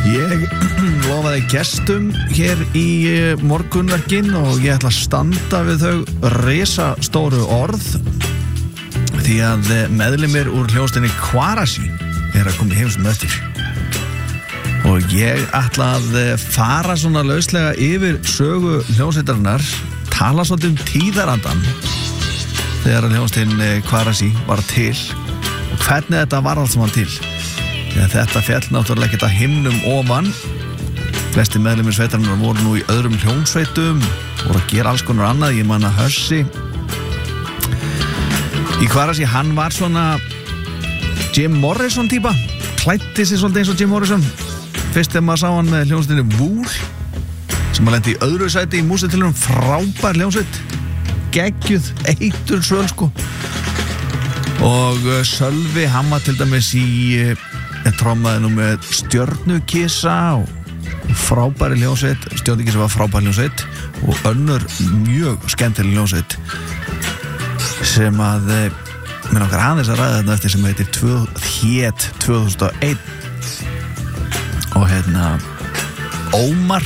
Ég lofaði gestum hér í morgunverkin og ég ætla að standa við þau risastóru orð því að meðlimir úr hljómsveitinni Qvarashi að koma í heimsókn eftir og ég ætla að fara svona lauslega yfir sögu hljómsveitarinnar, tala svolítið tíðarandan þegar hljómsveitin Qvarashi var til og hvernig þetta var allt saman til. Ja, þetta fjall náttúrulega ekkert að himnum ofan. Flesti meðlimir sveitarinnar voru nú í öðrum hljómsveitum, voru að gera alls konar annað. Ég man að Hössi í Qvarashi, hann var svona Jim Morrison típa, klæddi sig svolítið eins og Jim Morrison. Fyrst þegar maður sá hann með hljómsveitinni Wool sem að lendi í öðru sæti í músitilunum, frábær hljómsveit, geggjuð, eitur svöl sko. Og Sölvi, hann var til dæmis í trommaði nú með Stjörnukissa og frábæri hljómsveit. Stjörnukissa var frábæri hljómsveit og önnur mjög skemmtileg hljómsveit sem að mér okkar aðeins að ræða þetta eftir sem heitir 2001 og Ómar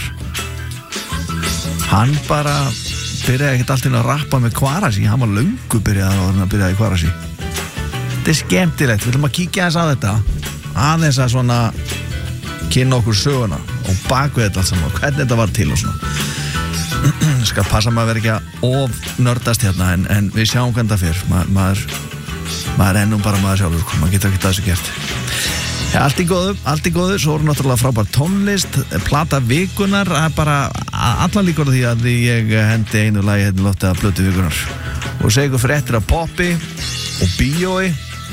hann bara byrjaði ekkert allt inn að rappa með Qvarashi, hann var löngu byrjaði í Qvarashi. Þetta er skemmtilegt, við ætlum að kíkja aðeins á þetta aðeins að svona kynna okkur söguna og bakvið þetta allt saman og hvernig þetta var til og svona. Skal passa maður að vera ekki að ofnördast hérna en við sjáum hvernig það fyrr. Maður ennum bara maður sjálfur, maður getur ekki það þessu gert. Ja, allt í góðu, svo voru náttúrulega frábær tónlist, plata vikunar, bara allan líkur því að ég hendi einu lagi hérna loftið að plötu vikunar og segi ykkur fréttir af poppi og bíói.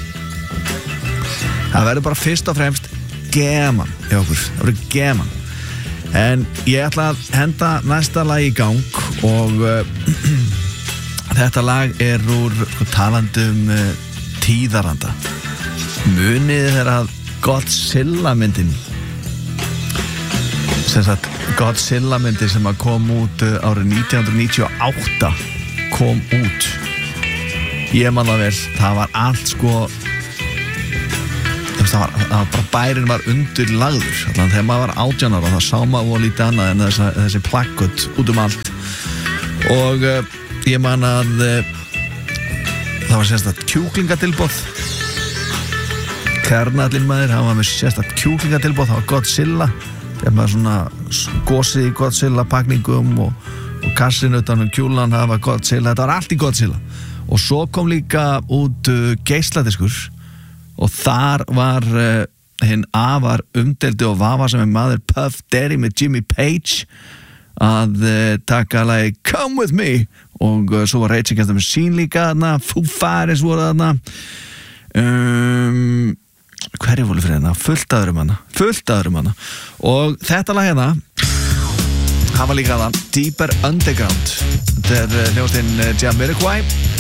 Það verður bara fyrst og fremst gaman hjá okkur, það verður gaman. En ég ætla að henda næsta lag í gang og þetta lag er úr talandum tíðaranda. Munið þegar að Godzilla myndin, sem sagt Godzilla myndin sem að kom út árið 1998 kom út. Ég man það vel, það var allt sko, það var bara bærin var undir lagður allan þegar maður var 18 ára það sá maður voru lítið annað en þessi plakkut út allt og ég man að það var sérstakt kjúklingatilboð Kernallinn maður, hann var með sérstakt kjúklingatilboð, það var Godzilla þegar maður svona gósið í Godzilla pakningum og kassin utan kjúlan, það var Godzilla, þetta var allt í Godzilla og svo kom líka út geisladiskur og þar var hinn afar umdeldi og vafasami maður Puff Daddy með Jimmy Page að taka lagi Come With Me og svo var Rage Against the Machine líka þarna, Foo Fighters voru þarna hverju voru fyrir hérna? Fullt aðrum hana og þetta lag hérna hann var líka þarna Deeper Underground þetta er hljómsveitin Jamiroquai